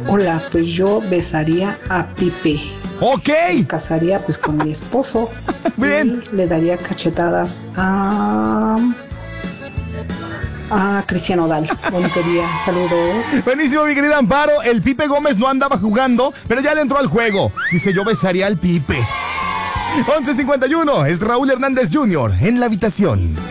Hola, pues yo besaría a Pipe. Ok. Me casaría pues con mi esposo. Bien. Y le daría cachetadas a Cristian Odal. Bonito día, saludos. Buenísimo, mi querida Amparo. El Pipe Gómez no andaba jugando, pero ya le entró al juego. Dice, yo besaría al Pipe. 11:51, es Raúl Hernández Jr. en la habitación.